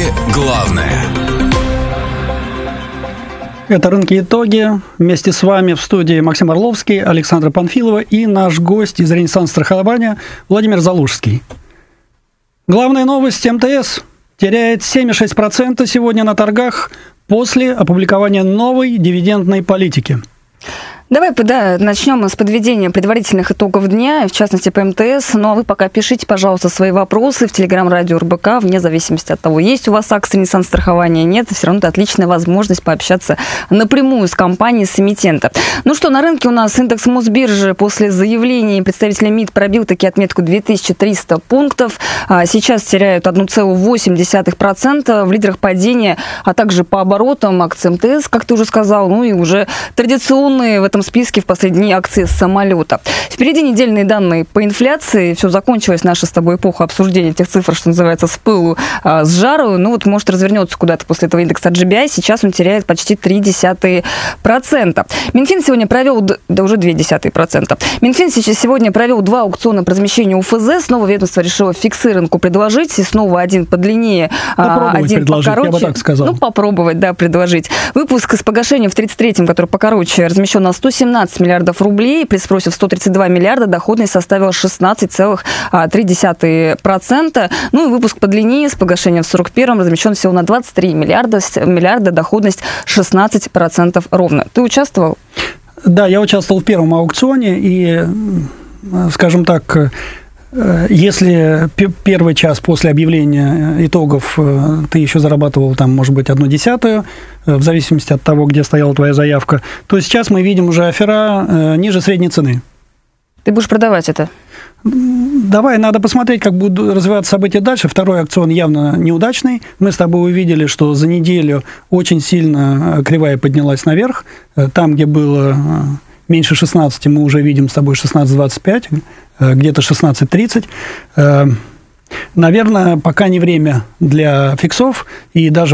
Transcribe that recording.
главное. Это «Рынки. Итоги». Вместе с вами в студии Максим Орловский, Александра Панфилова и наш гость из Ренессанс страхования Владимир Залужский. Главная новость: МТС теряет 7,6% сегодня на торгах после опубликования новой дивидендной политики. Давай, начнем с подведения предварительных итогов дня, в частности по МТС. Ну а вы пока пишите, пожалуйста, свои вопросы в Телеграм-радио РБК, вне зависимости от того, есть у вас акции Ренессанс страхования, нет, все равно это отличная возможность пообщаться напрямую с компанией, с эмитента. Ну что, на рынке у нас индекс Мосбиржи после заявлений представителя МИД пробил таки отметку 2300 пунктов. Сейчас теряют 1,8%. В лидерах падения, а также по оборотам акции МТС, как ты уже сказал, ну и уже традиционные в этом списке в последние дни акции самолета. Впереди недельные данные по инфляции. Все, закончилась наша с тобой эпоха обсуждения этих цифр, что называется, с пылу, с жару. Ну вот, может, развернется куда-то после этого индекса GBI. Сейчас он теряет почти 0,3%. Минфин сегодня провел, уже 0,2%. Минфин сегодня провел 2 аукциона по размещению УФЗ. Снова ведомство решило фиксированку предложить. И снова один подлиннее, один покороче. Я бы так сказал. Ну, попробовать, предложить. Выпуск с погашением в 33-м, который покороче, размещен на 117 миллиардов рублей, при спросе в 132 миллиарда доходность составила 16,3%. Ну и выпуск подлиннее с погашением в 41-м размещен всего на 23 миллиарда, доходность 16% ровно. Ты участвовал? Да, я участвовал в первом аукционе, и, скажем так, если первый час после объявления итогов ты еще зарабатывал, там, может быть, 1/10, в зависимости от того, где стояла твоя заявка, то сейчас мы видим уже афера ниже средней цены. Ты будешь продавать это? Давай, надо посмотреть, как будут развиваться события дальше. Второй аукцион явно неудачный. Мы с тобой увидели, что за неделю очень сильно кривая поднялась наверх. Там, где было меньше 16, мы уже видим с тобой 16,25, где-то 16,30. Наверное, пока не время для фиксов, и даже